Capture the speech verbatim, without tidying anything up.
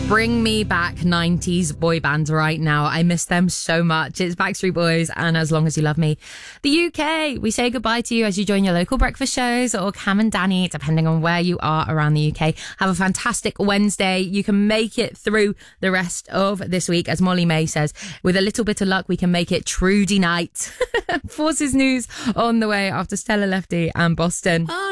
Bring me back nineties boy bands right now. I miss them so much. It's Backstreet Boys and As Long As You Love Me. The U K, we say goodbye to you as you join your local breakfast shows or Cam and Danny, depending on where you are around the U K. Have a fantastic Wednesday. You can make it through the rest of this week. As Molly May says, with a little bit of luck, we can make it Trudy night. Forces News on the way after Stella Lefty and Boston. Oh.